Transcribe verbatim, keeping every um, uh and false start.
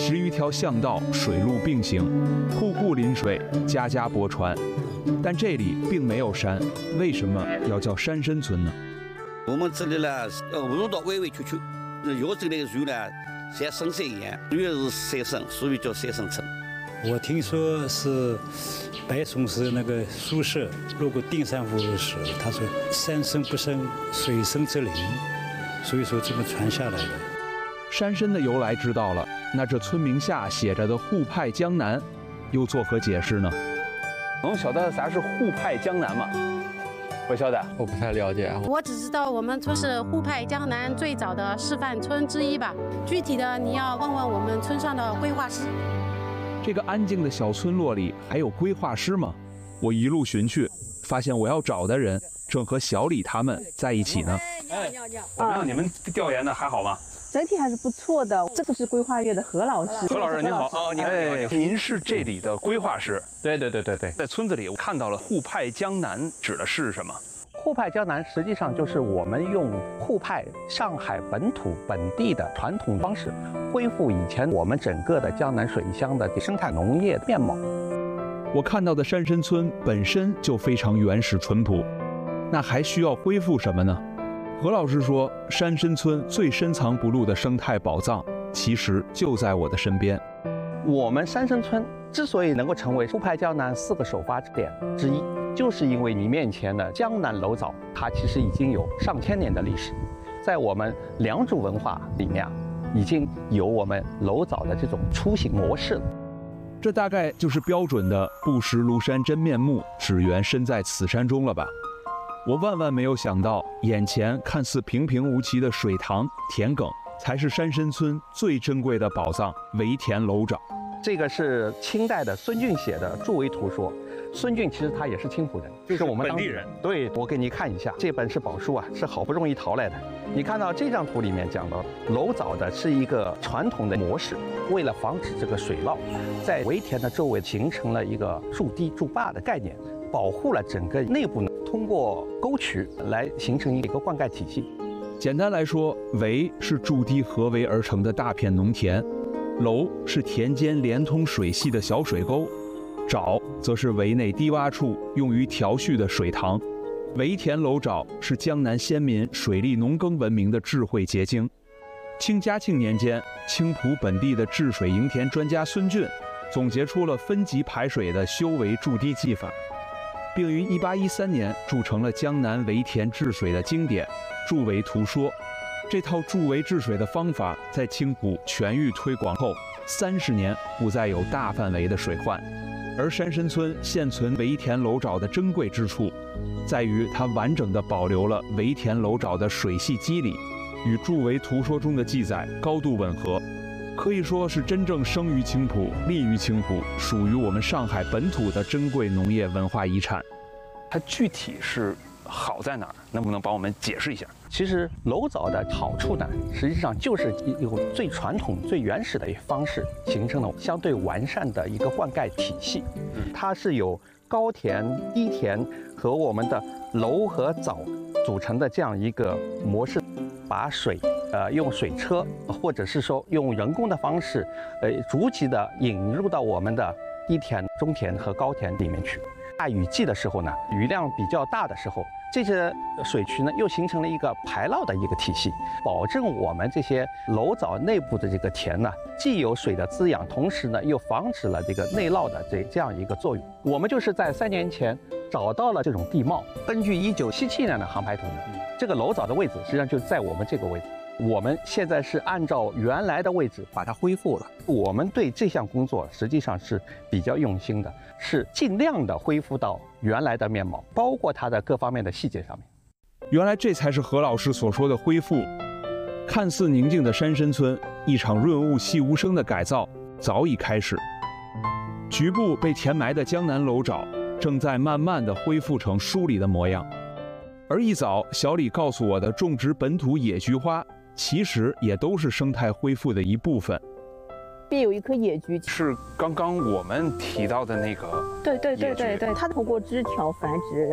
十余条巷道水陆并行，户户临水，家家泊船。但这里并没有山，为什么要叫山参村呢？ 我们这里呢，要路道弯弯曲曲，有这类树呢，像深山一样，越是山参，所以叫山参村。 我听说是白崇禧那个苏轼路过定山湖的时候，他说“山深不胜水深则灵”，所以说这么传下来的。 山参的由来知道了，那这村名下写着的“沪派江南”，又作何解释呢？能晓得啥是沪派江南吗？不晓得， 我不太了解。 我只知道我们村是沪派江南最早的示范村之一吧，具体的你要问问我们村上的规划师。 这个安静的小村落里还有规划师吗？我一路寻去，发现我要找的人正和小李他们在一起呢。 哎，你好，你好， 怎么样？你们调研的还好吗？ 整体还是不错的。这个是规划院的何老师。 何老师您好，哦，您好，哎，您是这里的规划师？ 对对对对对， 在村子里我看到了沪派江南，指的是什么？ 沪派江南实际上就是我们用沪派上海本土本地的传统方式，恢复以前我们整个的江南水乡的生态农业面貌。 我看到的山参村本身就非常原始淳朴，那还需要恢复什么呢？何老师说，山参村最深藏不露的生态宝藏，其实就在我的身边。 我们山参村之所以能够成为沪派江南四个首发点之一，就是因为你面前的江南楼藻，它其实已经有上千年的历史。在我们良渚文化里面，已经有我们楼藻的这种出行模式了。 这大概就是标准的不识庐山真面目，只缘身在此山中了吧？我万万没有想到，眼前看似平平无奇的水塘、田埂，才是山参村最珍贵的宝藏——围田楼沼。 这个是清代的孙俊写的著为图说。孙俊其实他也是青浦人， 就是我们本地人。 对，我给你看一下，这本是宝书啊，是好不容易淘来的。你看到这张图里面讲到，楼藻的是一个传统的模式，为了防止这个水涝，在围田的周围形成了一个筑堤筑坝的概念，保护了整个内部呢，通过沟渠来形成一个灌溉体系。 简单来说，围是筑堤合围而成的大片农田，楼是田间连通水系的小水沟，沼则是围内低洼处用于调蓄的水塘。围田楼沼是江南先民水利农耕文明的智慧结晶。清嘉庆年间，青浦本地的治水营田专家孙俊总结出了分级排水的修围筑堤技法，并于一八一三年铸成了江南围田治水的经典《筑围图说》。这套筑围治水的方法在青浦全域推广后，三十年不再有大范围的水患。而山参村现存围田楼沼的珍贵之处，在于它完整地保留了围田楼沼的水系机理，与《筑围图说》中的记载高度吻合，可以说是真正生于青浦、立于青浦，属于我们上海本土的珍贵农业文化遗产。它具体是好在哪儿？能不能帮我们解释一下？ 其实楼藻的好处呢，实际上就是一种最传统、最原始的一个方式，形成了相对完善的一个灌溉体系。它是由高田、低田和我们的楼和藻组成的这样一个模式，把水呃用水车或者是说用人工的方式，呃逐级的引入到我们的低田、中田和高田里面去。大雨季的时候呢，雨量比较大的时候，这些水渠呢又形成了一个排涝的一个体系，保证我们这些楼藻内部的这个田呢，既有水的滋养，同时呢又防止了这个内涝的这这样一个作用。我们就是在三年前找到了这种地貌，根据一九七七年的航拍图呢，这个楼藻的位置实际上就在我们这个位置。我们现在是按照原来的位置把它恢复了。我们对这项工作实际上是比较用心的，是尽量的恢复到原来的面貌，包括它的各方面的细节上面。 原来这才是何老师所说的恢复。看似宁静的山参村，一场润物细无声的改造早已开始。局部被填埋的江南楼沼，正在慢慢的恢复成书里的模样。而一早小李告诉我的种植本土野菊花，其实也都是生态恢复的一部分。 边有一棵野菊， 是刚刚我们提到的那个。 对对对对对，它通过枝条繁殖。